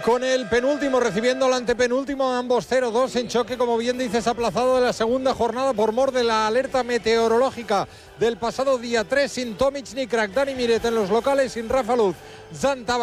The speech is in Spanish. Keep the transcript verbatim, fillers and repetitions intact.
con el penúltimo recibiendo al antepenúltimo, ambos cero dos en choque, como bien dices, aplazado de la segunda jornada por mor de la alerta meteorológica del pasado día tres, sin Tomic ni Crack. Dani Miret en los locales, sin Rafa Luz, Zanta